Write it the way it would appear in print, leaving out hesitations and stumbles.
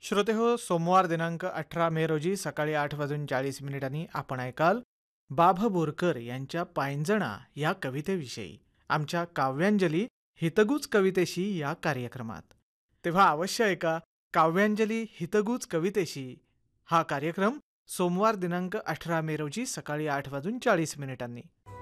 श्रोते हो, सोमवार दिनांक 18 मे रोजी सकाळी 8:40 आपण ऐकाल बाभ बोरकर यांच्या पायंजणा या कवितेविषयी आमच्या काव्यांजली हितगुज कवितेशी या कार्यक्रमात. तेव्हा अवश्य ऐका काव्यांजली हितगुज कवितेशी हा कार्यक्रम सोमवार दिनांक 18 मे रोजी सकाळी 8:40